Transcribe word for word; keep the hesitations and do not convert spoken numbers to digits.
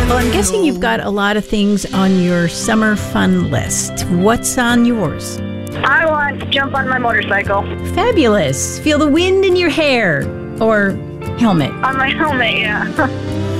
Well, I'm guessing you've got a lot of things on your summer fun list. What's on yours? I want to jump on my motorcycle. Fabulous. Feel the wind in your hair. Or helmet. On my helmet, yeah.